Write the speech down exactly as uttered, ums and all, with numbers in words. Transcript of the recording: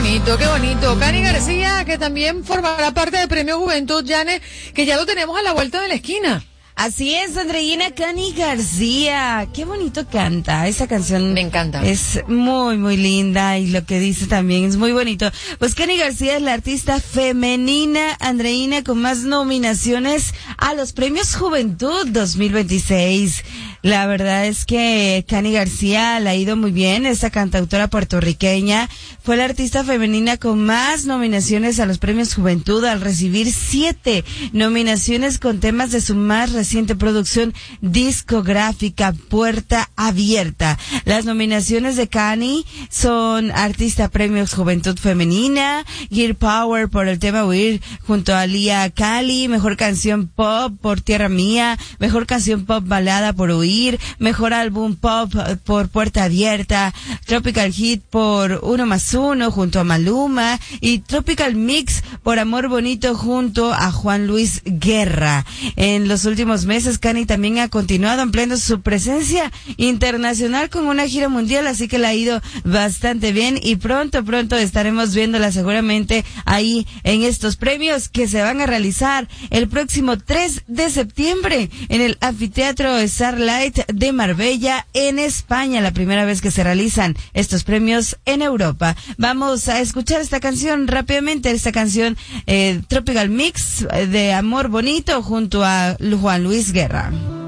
bonito, qué bonito. Cani García, que también formará parte del Premio Juventud, Yane, que ya lo tenemos a la vuelta de la esquina. Así es, Andreina. Cani García, qué bonito canta, esa canción me encanta, es muy muy linda y lo que dice también es muy bonito. Pues Cani García es la artista femenina, Andreina, con más nominaciones a los Premios Juventud dos mil veintiséis. La verdad es que Cani García le ha ido muy bien, esta cantautora puertorriqueña fue la artista femenina con más nominaciones a los Premios Juventud al recibir siete nominaciones con temas de su más reciente producción discográfica Puerta Abierta. Las nominaciones de Cani son Artista Premios Juventud Femenina, Gear Power por el tema Huir junto a Lía Cali, Mejor Canción Pop por Tierra Mía, Mejor Canción Pop Balada por Huir, Mejor Álbum Pop por Puerta Abierta, Tropical Hit por Uno Más Uno junto a Maluma y Tropical Mix por Amor Bonito junto a Juan Luis Guerra. En los últimos meses, Cani también ha continuado ampliando su presencia internacional con una gira mundial, así que le ha ido bastante bien y pronto, pronto estaremos viéndola seguramente ahí en estos premios que se van a realizar el próximo tres de septiembre en el Anfiteatro Starlight de Marbella, en España, la primera vez que se realizan estos premios en Europa. Vamos a escuchar esta canción rápidamente, esta canción eh, Tropical Mix de Amor Bonito junto a Juan Luis Guerra.